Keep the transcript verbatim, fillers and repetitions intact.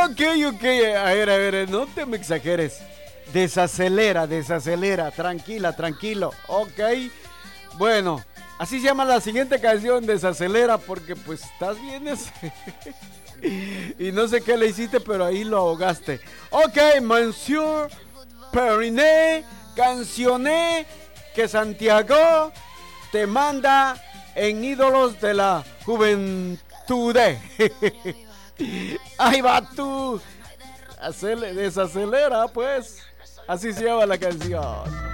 Ok, ok, a ver, a ver, no te me exageres. Desacelera, desacelera, tranquila, tranquilo. Ok, bueno, así se llama la siguiente canción, Desacelera, porque pues estás bien ese- y no sé qué le hiciste, pero ahí lo ahogaste. Ok, Monsieur Periné, cancioné que Santiago te manda en ídolos de la juventud. Ahí va tú. Acele- desacelera, pues. Así se llama la canción.